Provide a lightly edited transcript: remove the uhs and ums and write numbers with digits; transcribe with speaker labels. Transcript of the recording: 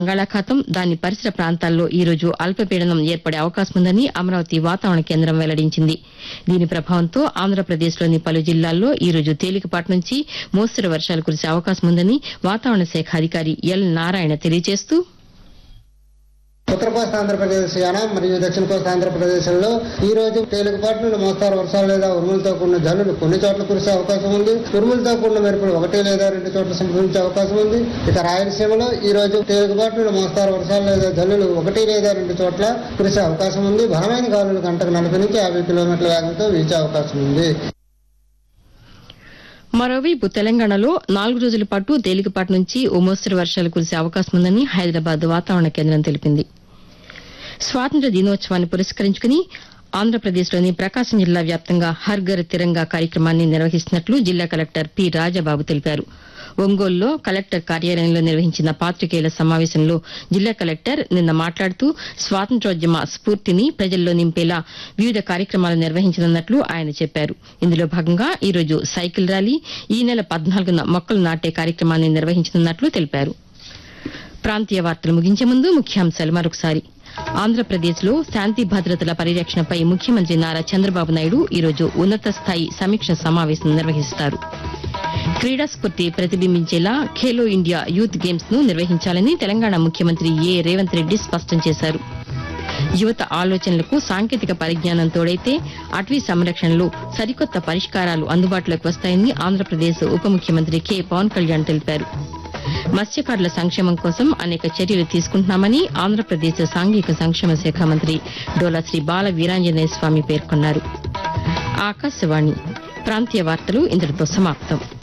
Speaker 1: బంగాళాఖాతం దాని పరిసర ప్రాంతాల్లో ఈ రోజు అల్పపీడనం ఏర్పడే అవకాశం ఉందని అమరావతి వాతావరణ కేంద్రం వెల్లడించింది. దీని ప్రభావంతో ఆంధ్రప్రదేశ్లోని పలు జిల్లాల్లో ఈ రోజు తేలికపాటి నుంచి మోస్తరు వర్షాలు కురిసే అవకాశం ఉందని వాతావరణ శాఖ అధికారి ఎల్ నారాయణ తెలియజేస్తూ
Speaker 2: ఉత్తర కోస్తా ఆంధ్రప్రదేశ్ యానం మరియు దక్షిణ కోస్తా ఆంధ్రప్రదేశ్లో ఈ రోజు తేలికపాటి నుండి మోస్తారు వర్షాలు లేదా ఉరుములతో కూడిన జల్లులు కొన్ని చోట్ల కురిసే అవకాశం ఉంది. ఉరుములతో కూడిన మెరుపులు 1 లేదా 2 చోట్ల సంభవించే అవకాశం ఉంది. ఇక రాయలసీమలో ఈ రోజు తేలికపాటి నుండి మోస్తారు వర్షాలు లేదా జల్లులు 1 లేదా 2 చోట్ల కురిసే అవకాశం ఉంది. బలమైన గాలులు గంటకు 40 నుంచి 50 కిలోమీటర్ల వేగంతో వీచే అవకాశం ఉంది.
Speaker 1: మరోవైపు తెలంగాణలో 4 రోజుల పాటు తేలికపాటి నుంచి ఓ మోస్తరు వర్షాలు కురిసే అవకాశం ఉందని హైదరాబాద్ వాతావరణ కేంద్రం తెలిపింది. స్వాతంత్ర్య దినోత్సవాన్ని పురస్కరించుకుని ఆంధ్రప్రదేశ్లోని ప్రకాశం జిల్లా వ్యాప్తంగా హర్ ఘర్ తిరంగా కార్యక్రమాన్ని నిర్వహిస్తున్నట్లు జిల్లా కలెక్టర్ పి రాజబాబు తెలిపారు. ఒంగోలులో కలెక్టర్ కార్యాలయంలో నిర్వహించిన పాతికేయుల సమావేశంలో జిల్లా కలెక్టర్ నిన్న మాట్లాడుతూ స్వాతంత్ర్యోద్యమ స్ఫూర్తిని ప్రజల్లో నింపేలా వివిధ కార్యక్రమాలు నిర్వహించనున్నట్లు ఆయన చెప్పారు. ఇందులో భాగంగా ఈ రోజు సైకిల్ ర్యాలీ, ఈ నెల 14న మొక్కలు నాటే కార్యక్రమాన్ని నిర్వహించనున్నట్లు తెలిపారు. ప్రాంతీయ వార్తలు ముగించే ముందు ముఖ్యాంశాలు మరొకసారి. ఆంధ్రప్రదేశ్లో శాంతి భద్రతల పరిరక్షణపై ముఖ్యమంత్రి నారా చంద్రబాబు నాయుడు ఈరోజు ఉన్నత స్థాయి సమీక్ష సమావేశం నిర్వహిస్తారు. క్రీడా స్ఫూర్తి ప్రతిబింబించేలా ఖేలో ఇండియా యూత్ గేమ్స్ ను నిర్వహించాలని తెలంగాణ ముఖ్యమంత్రి ఏ రేవంత్ రెడ్డి స్పష్టం చేశారు. యువత ఆలోచనలకు సాంకేతిక పరిజ్ఞానం తోడైతే అటవీ సంరక్షణలో సరికొత్త పరిష్కారాలు అందుబాటులోకి వస్తాయని ఆంధ్రప్రదేశ్ ఉప ముఖ్యమంత్రి కె పవన్ కళ్యాణ్ తెలిపారు. మత్స్యకారుల సంక్షేమం కోసం అనేక చర్యలు తీసుకుంటున్నామని ఆంధ్రప్రదేశ్ సాంఘిక సంక్షేమ శాఖ మంత్రి డోలా శ్రీ బాల వీరాంజనేయ స్వామి పేర్కొన్నారు. ఆకాశవాణి ప్రాంతీయ వార్తలు ఇంతటితో సమాప్తం.